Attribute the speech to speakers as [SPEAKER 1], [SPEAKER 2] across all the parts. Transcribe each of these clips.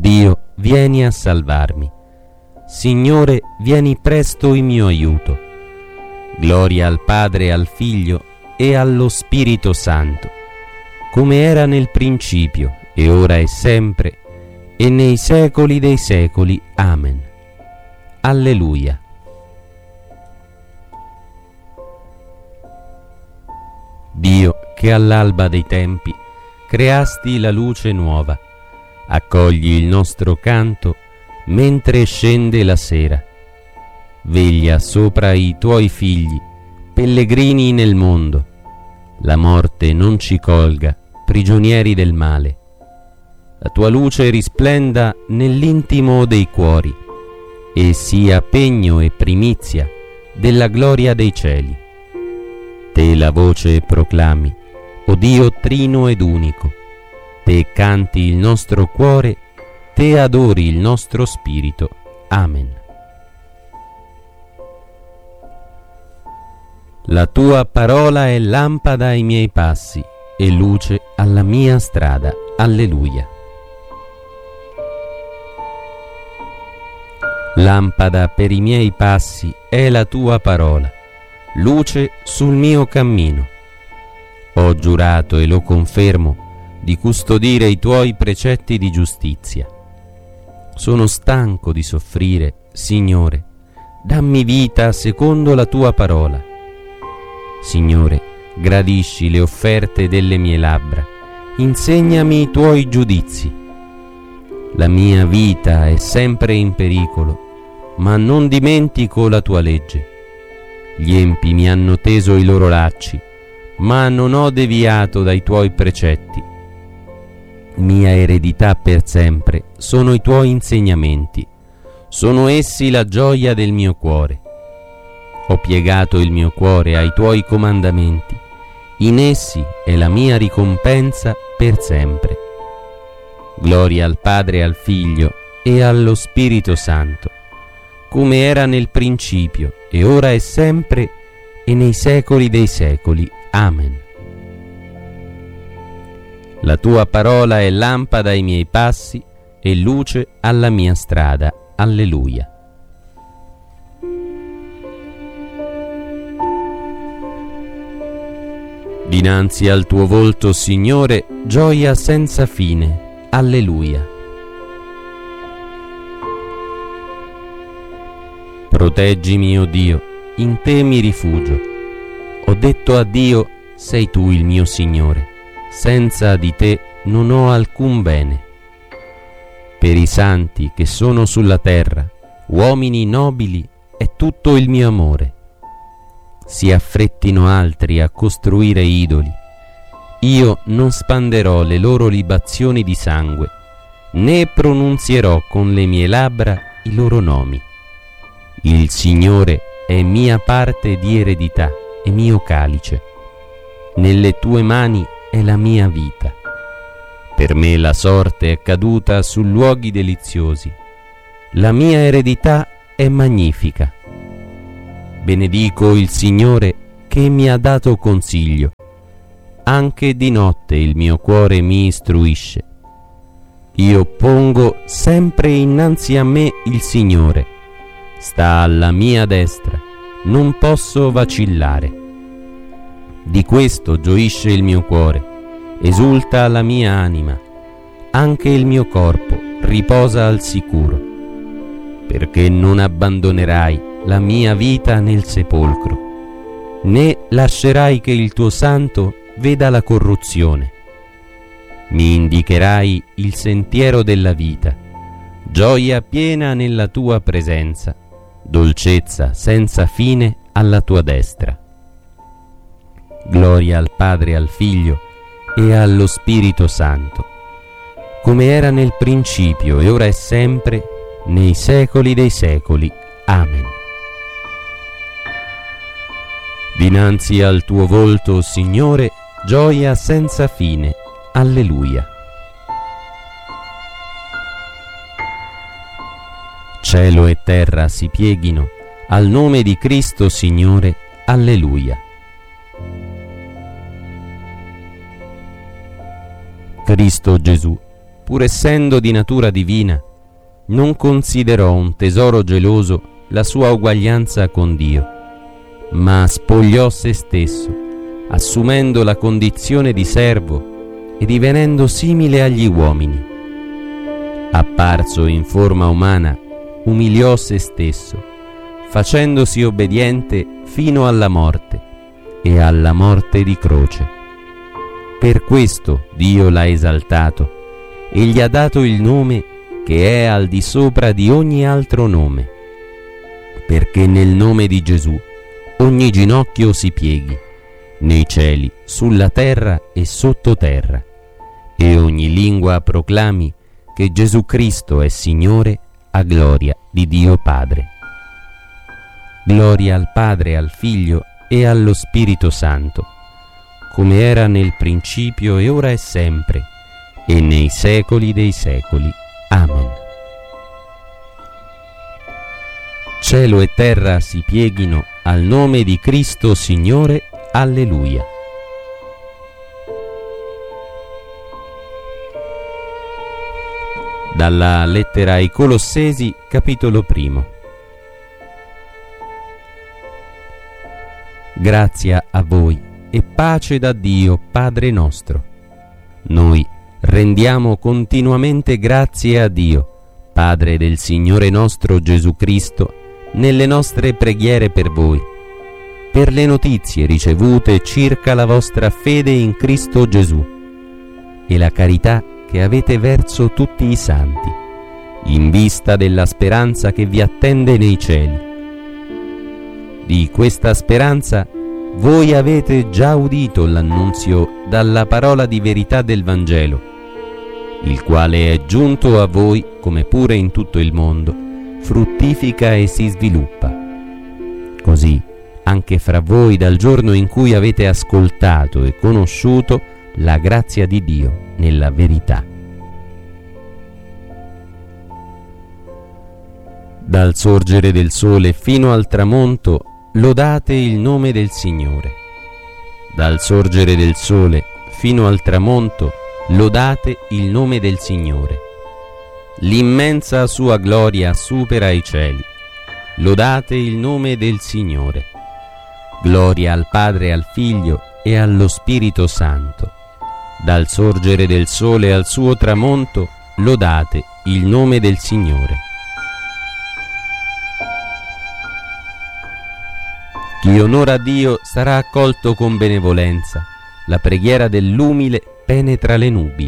[SPEAKER 1] Dio, vieni a salvarmi. Signore, vieni presto in mio aiuto. Gloria al Padre, al Figlio e allo Spirito Santo, come era nel principio, e ora e sempre, e nei secoli dei secoli. Amen. Alleluia. Dio, che all'alba dei tempi creasti la luce nuova, accogli il nostro canto mentre scende la sera. Veglia sopra i tuoi figli, pellegrini nel mondo. La morte non ci colga, prigionieri del male. La tua luce risplenda nell'intimo dei cuori e sia pegno e primizia della gloria dei cieli. Te la voce proclami, o Dio trino ed unico. Te canti il nostro cuore, te adori il nostro spirito. Amen. La tua parola è lampada ai miei passi e luce alla mia strada. Alleluia. Lampada per i miei passi è la tua parola, luce sul mio cammino. Ho giurato e lo confermo di custodire i tuoi precetti di giustizia. Sono stanco di soffrire, Signore, dammi vita secondo la tua parola. Signore, gradisci le offerte delle mie labbra, insegnami i tuoi giudizi. La mia vita è sempre in pericolo, ma non dimentico la tua legge. Gli empi mi hanno teso i loro lacci, ma non ho deviato dai tuoi precetti. Mia eredità per sempre sono i tuoi insegnamenti, sono essi la gioia del mio cuore. Ho piegato il mio cuore ai tuoi comandamenti, in essi è la mia ricompensa per sempre. Gloria al Padre, al Figlio e allo Spirito Santo, come era nel principio, e ora e sempre, e nei secoli dei secoli. Amen. La tua parola è lampada ai miei passi e luce alla mia strada. Alleluia. Dinanzi al tuo volto, Signore, gioia senza fine. Alleluia. Proteggimi, o Dio, in te mi rifugio. Ho detto a Dio, sei tu il mio Signore, senza di te non ho alcun bene. Per i santi che sono sulla terra, uomini nobili, è tutto il mio amore. Si affrettino altri a costruire idoli. Io non spanderò le loro libazioni di sangue, né pronunzierò con le mie labbra i loro nomi. Il Signore è mia parte di eredità e mio calice. Nelle tue mani è la mia vita. Per me la sorte è caduta su luoghi deliziosi. La mia eredità è magnifica. Benedico il Signore che mi ha dato consiglio. Anche di notte il mio cuore mi istruisce. Io pongo sempre innanzi a me il Signore. Sta alla mia destra, non posso vacillare. Di questo gioisce il mio cuore, esulta la mia anima. Anche il mio corpo riposa al sicuro, perché non abbandonerai la mia vita nel sepolcro, né lascerai che il tuo santo veda la corruzione. Mi indicherai il sentiero della vita, gioia piena nella tua presenza, dolcezza senza fine alla tua destra. Gloria al Padre, al Figlio e allo Spirito Santo, come era nel principio e ora è sempre, nei secoli dei secoli. Amen. Dinanzi al tuo volto, Signore, gioia senza fine. Alleluia. Cielo e terra si pieghino al nome di Cristo Signore. Alleluia. Cristo Gesù, pur essendo di natura divina, non considerò un tesoro geloso la sua uguaglianza con Dio, ma spogliò se stesso, assumendo la condizione di servo e divenendo simile agli uomini. Apparso in forma umana, umiliò se stesso, facendosi obbediente fino alla morte e alla morte di croce. Per questo Dio l'ha esaltato e gli ha dato il nome che è al di sopra di ogni altro nome, perché nel nome di Gesù ogni ginocchio si pieghi, nei cieli, sulla terra e sottoterra, e ogni lingua proclami che Gesù Cristo è Signore, a gloria di Dio Padre. Gloria al Padre, al Figlio e allo Spirito Santo, come era nel principio e ora e sempre, e nei secoli dei secoli. Amen. Cielo e terra si pieghino al nome di Cristo Signore. Alleluia. Dalla lettera ai Colossesi, capitolo 1. Grazia a voi e pace da Dio Padre nostro. Noi rendiamo continuamente grazie a Dio, Padre del Signore nostro Gesù Cristo, nelle nostre preghiere per voi, per le notizie ricevute circa la vostra fede in Cristo Gesù e la carità che avete verso tutti i santi, in vista della speranza che vi attende nei cieli. Di questa speranza voi avete già udito l'annunzio dalla parola di verità del Vangelo, il quale è giunto a voi, come pure in tutto il mondo, fruttifica e si sviluppa. Così anche fra voi dal giorno in cui avete ascoltato e conosciuto la grazia di Dio nella verità. Dal sorgere del sole fino al tramonto lodate il nome del Signore. Dal sorgere del sole fino al tramonto lodate il nome del Signore. L'immensa sua gloria supera i cieli. Lodate il nome del Signore. Gloria al Padre, al Figlio e allo Spirito Santo. Dal sorgere del sole al suo tramonto lodate il nome del Signore. Chi onora Dio sarà accolto con benevolenza. La preghiera dell'umile penetra le nubi.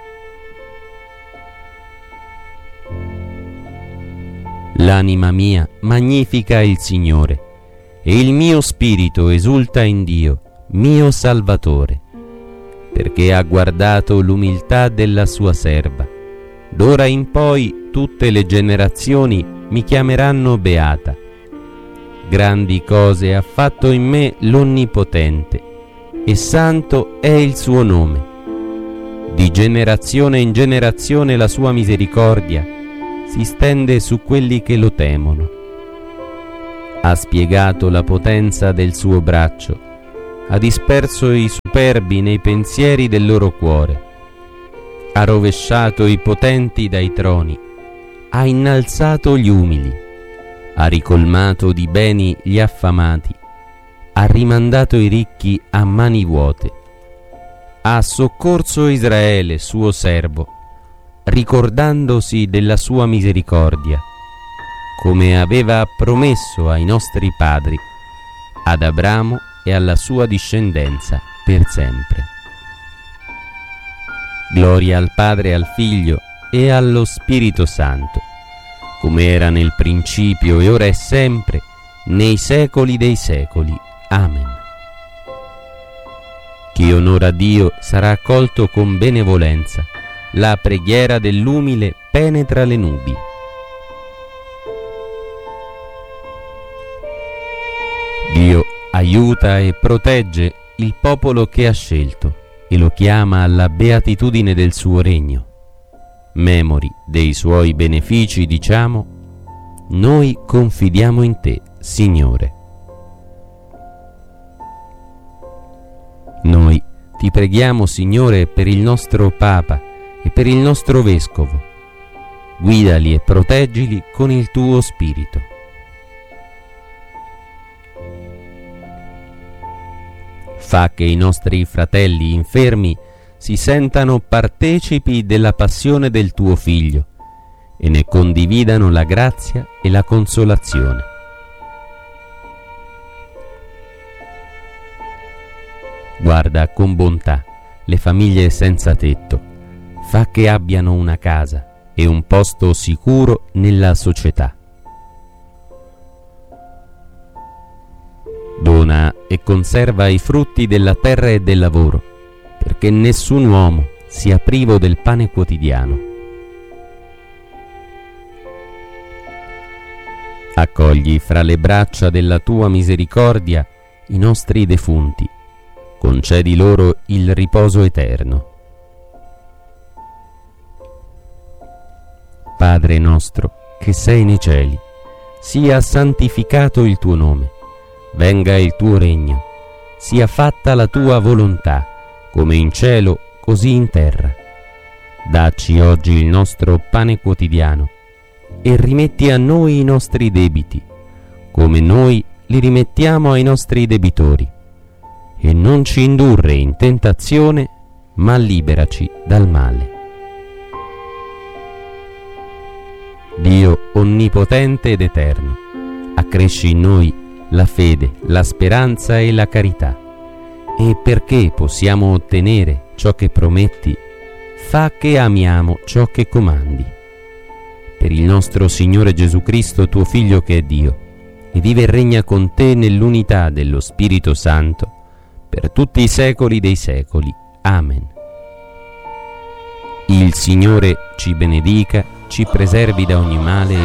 [SPEAKER 1] L'anima mia magnifica il Signore, e il mio spirito esulta in Dio, mio Salvatore, perché ha guardato l'umiltà della sua serva. D'ora in poi tutte le generazioni mi chiameranno beata. Grandi cose ha fatto in me l'Onnipotente, e santo è il suo nome. Di generazione in generazione la sua misericordia si stende su quelli che lo temono. Ha spiegato la potenza del suo braccio, ha disperso i superbi nei pensieri del loro cuore, ha rovesciato i potenti dai troni, ha innalzato gli umili, ha ricolmato di beni gli affamati, ha rimandato i ricchi a mani vuote, ha soccorso Israele, suo servo, ricordandosi della sua misericordia, come aveva promesso ai nostri padri, ad Abramo e alla sua discendenza per sempre. Gloria al Padre, al Figlio e allo Spirito Santo, come era nel principio e ora e sempre, nei secoli dei secoli. Amen. Chi onora Dio sarà accolto con benevolenza. La preghiera dell'umile penetra le nubi. Dio aiuta e protegge il popolo che ha scelto e lo chiama alla beatitudine del suo regno. Memori dei suoi benefici diciamo: noi confidiamo in te, Signore. Noi ti preghiamo, Signore, per il nostro Papa e per il nostro Vescovo. Guidali e proteggili con il tuo Spirito. Fa che i nostri fratelli infermi si sentano partecipi della passione del tuo Figlio e ne condividano la grazia e la consolazione. Guarda con bontà le famiglie senza tetto, fa che abbiano una casa e un posto sicuro nella società. Dona e conserva i frutti della terra e del lavoro, perché nessun uomo sia privo del pane quotidiano. Accogli fra le braccia della tua misericordia i nostri defunti, concedi loro il riposo eterno. Padre nostro, che sei nei cieli, sia santificato il tuo nome, venga il tuo regno, sia fatta la tua volontà, come in cielo, così in terra. Dacci oggi il nostro pane quotidiano e rimetti a noi i nostri debiti, come noi li rimettiamo ai nostri debitori. E non ci indurre in tentazione, ma liberaci dal male. Dio onnipotente ed eterno, accresci in noi la fede, la speranza e la carità, e perché possiamo ottenere ciò che prometti, fa che amiamo ciò che comandi. Per il nostro Signore Gesù Cristo, tuo Figlio che è Dio, e vive e regna con te nell'unità dello Spirito Santo, per tutti i secoli dei secoli. Amen. Il Signore ci benedica, ci preservi da ogni male